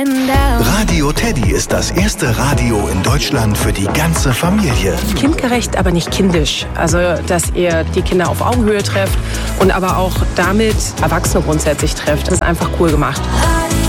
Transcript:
Radio Teddy ist das erste Radio in Deutschland für die ganze Familie. Kindgerecht, aber nicht kindisch. Also, dass ihr die Kinder auf Augenhöhe trefft und aber auch damit Erwachsene grundsätzlich trefft. Das ist einfach cool gemacht.